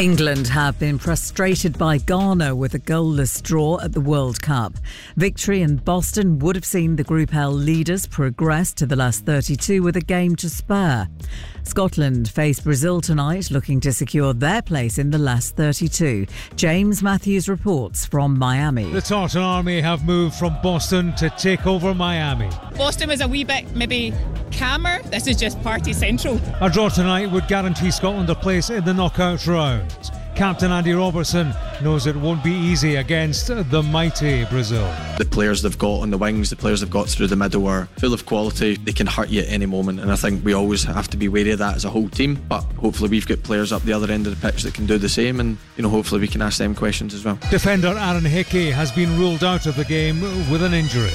England have been frustrated by Ghana with a goalless draw at the World Cup. Victory in Boston would have seen the Group L leaders progress to the last 32 with a game to spare. Scotland face Brazil tonight, looking to secure their place in the last 32. James Matthews reports from Miami. The Tartan Army have moved from Boston to take over Miami. Boston was a wee bit maybe calmer. This is just party central. A draw tonight would guarantee Scotland a place in the knockout round. Captain Andy Robertson knows it won't be easy against the mighty Brazil. The players they've got on the wings, the players they've got through the middle are full of quality. They can hurt you at any moment, and I think we always have to be wary of that as a whole team. But hopefully we've got players up the other end of the pitch that can do the same, and hopefully we can ask them questions as well. Defender Aaron Hickey has been ruled out of the game with an injury.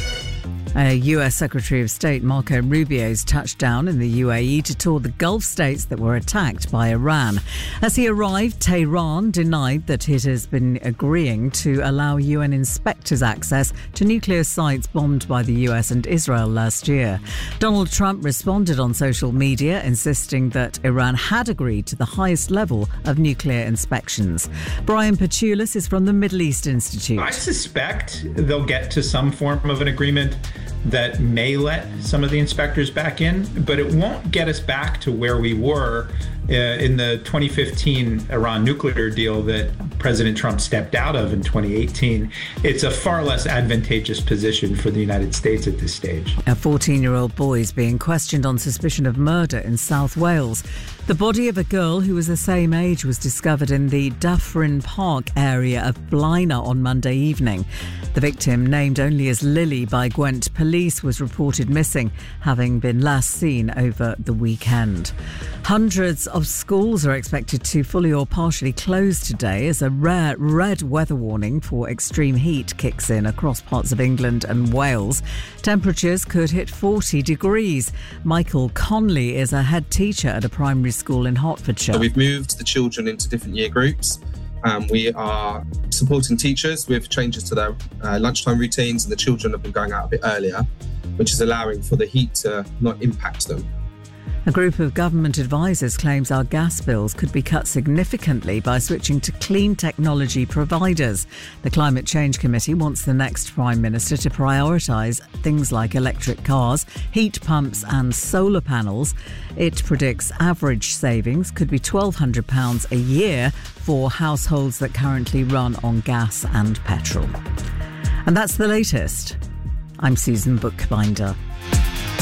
US Secretary of State Marco Rubio's touched down in the UAE to tour the Gulf states that were attacked by Iran. As he arrived, Tehran denied that it has been agreeing to allow UN inspectors access to nuclear sites bombed by the US and Israel last year. Donald Trump responded on social media, insisting that Iran had agreed to the highest level of nuclear inspections. Brian Patoulis is from the Middle East Institute. I suspect they'll get to some form of an agreement that may let some of the inspectors back in, but it won't get us back to where we were in the 2015 Iran nuclear deal that President Trump stepped out of in 2018. It's a far less advantageous position for the United States at this stage. A 14-year-old boy is being questioned on suspicion of murder in South Wales. The body of a girl who was the same age was discovered in the Dyffryn Park area of Blaenau on Monday evening. The victim, named only as Lily by Gwent Police, was reported missing, having been last seen over the weekend. Hundreds of schools are expected to fully or partially close today as a rare red weather warning for extreme heat kicks in across parts of England and Wales. Temperatures could hit 40 degrees. Michael Conley is a head teacher at a primary school in Hertfordshire. So we've moved the children into different year groups. We are supporting teachers with changes to their lunchtime routines, and the children have been going out a bit earlier, which is allowing for the heat to not impact them. A group of government advisors claims our gas bills could be cut significantly by switching to clean technology providers. The Climate Change Committee wants the next Prime Minister to prioritise things like electric cars, heat pumps and solar panels. It predicts average savings could be £1,200 a year for households that currently run on gas and petrol. And that's the latest. I'm Susan Bookbinder.